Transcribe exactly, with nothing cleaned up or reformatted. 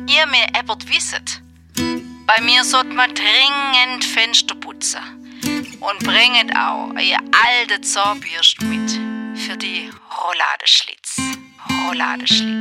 ihr mir etwas wisset, bei mir sollt man dringend Fenster putzen. Und bringet auch ihr alte Zahnbürste mit für die Rouladeschlitz. Rouladeschlitz.